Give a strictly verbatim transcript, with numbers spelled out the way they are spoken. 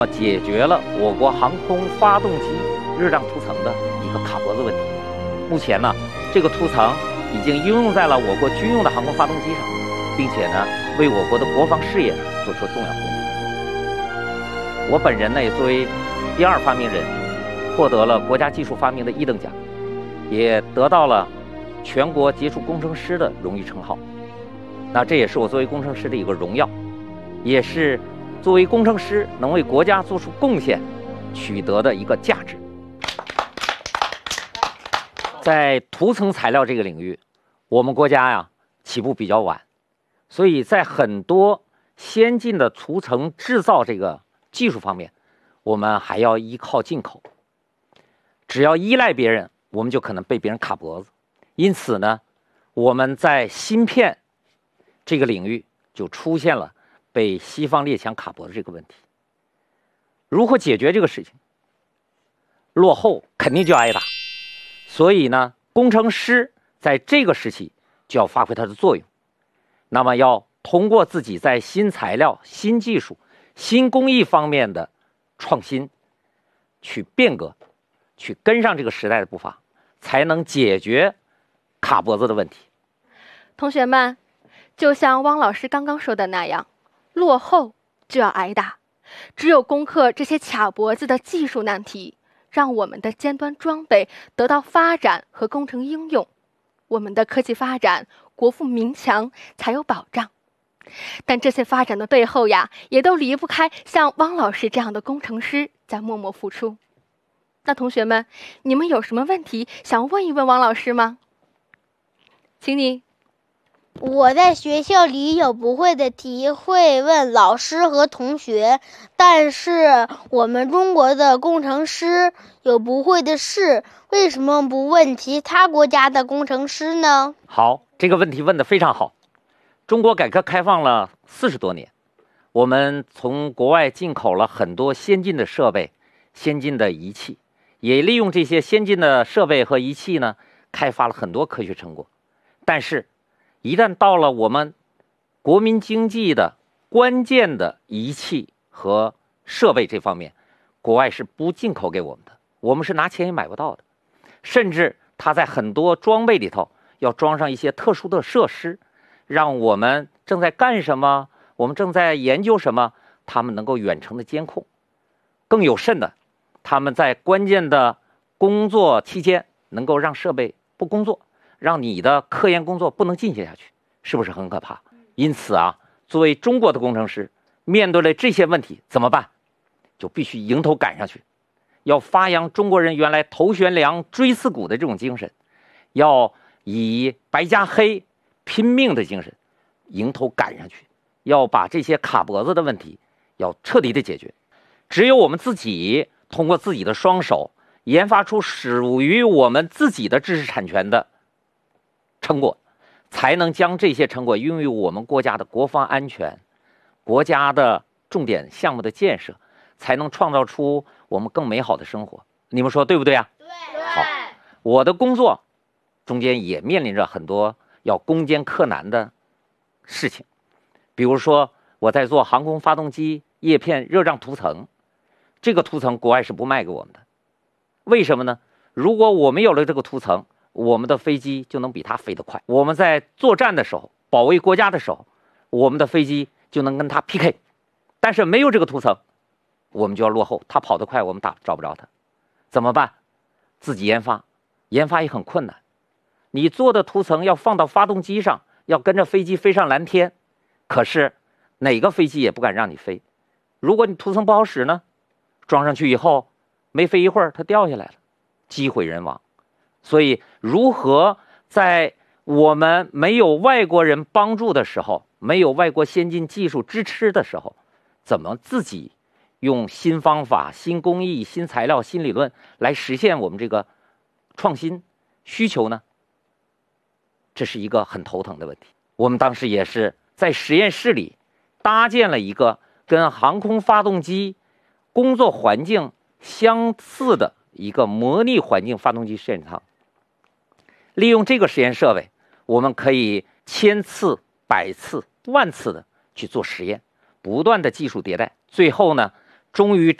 解决了我国航空发动机热胀涂层的一个卡脖子问题。目前呢，这个涂层已经应用在了我国军用的航空发动机上，并且呢，为我国的国防事业做出了重要贡献。我本人呢，也作为第二发明人，获得了国家技术发明的一等奖，也得到了全国杰出工程师的荣誉称号。那这也是我作为工程师的一个荣耀，也是作为工程师能为国家做出贡献取得的一个价值。在涂层材料这个领域，我们国家呀起步比较晚，所以在很多先进的涂层制造这个技术方面，我们还要依靠进口。只要依赖别人，我们就可能被别人卡脖子。因此呢，我们在芯片这个领域就出现了被西方列强卡脖子这个问题。如何解决这个事情？落后肯定就挨打。所以呢，工程师在这个时期就要发挥它的作用。那么要通过自己在新材料、新技术、新工艺方面的创新，去变革，去跟上这个时代的步伐，才能解决卡脖子的问题。 同学们，就像汪老师刚刚说的那样，落后就要挨打。只有攻克这些卡脖子的技术难题，让我们的尖端装备得到发展和工程应用，我们的科技发展、国富民强才有保障。但这些发展的背后呀，也都离不开像汪老师这样的工程师在默默付出。那同学们，你们有什么问题想问一问汪老师吗？请你。 我在学校里有不会的题会问老师和同学，但是我们中国的工程师有不会的事，为什么不问其他国家的工程师呢？ 好，这个问题问得非常好。中国改革开放了四十多年，我们从国外进口了很多先进的设备、先进的仪器，也利用这些先进的设备和仪器呢，开发了很多科学成果。但是一旦到了我们国民经济的关键的仪器和设备这方面，国外是不进口给我们的，我们是拿钱也买不到的。甚至它在很多装备里头要装上一些特殊的设施，让我们正在干什么，我们正在研究什么，他们能够远程的监控。更有甚的，他们在关键的工作期间能够让设备不工作，让你的科研工作不能进行下去，是不是很可怕？因此啊，作为中国的工程师，面对了这些问题怎么办？就必须迎头赶上去，要发扬中国人原来头悬梁锥刺股的这种精神，要以白加黑拼命的精神迎头赶上去，要把这些卡脖子的问题要彻底的解决。只有我们自己通过自己的双手研发出属于我们自己的知识产权的成果，才能将这些成果运用于我们国家的国防安全、国家的重点项目的建设，才能创造出我们更美好的生活。你们说对不对啊？ 对。 好，我的工作中间也面临着很多要攻坚克难的事情，比如说我在做航空发动机叶片热胀涂层，这个涂层国外是不卖给我们的。为什么呢？如果我们有了这个涂层，我们的飞机就能比它飞得快。我们在作战的时候，保卫国家的时候，我们的飞机就能跟它 P K。但是没有这个涂层，我们就要落后。它跑得快，我们打找不着它，怎么办？自己研发，研发也很困难。你做的涂层要放到发动机上，要跟着飞机飞上蓝天，可是哪个飞机也不敢让你飞。如果你涂层不好使呢，装上去以后没飞一会儿它掉下来了，机毁人亡。所以如何在我们没有外国人帮助的时候，没有外国先进技术支持的时候，怎么自己用新方法、新工艺、新材料、新理论来实现我们这个创新需求呢？这是一个很头疼的问题。我们当时也是在实验室里搭建了一个跟航空发动机工作环境相似的一个模拟环境发动机实验舱。利用这个实验设备，我们可以千次、百次、万次的去做实验，不断的技术迭代，最后呢， 终于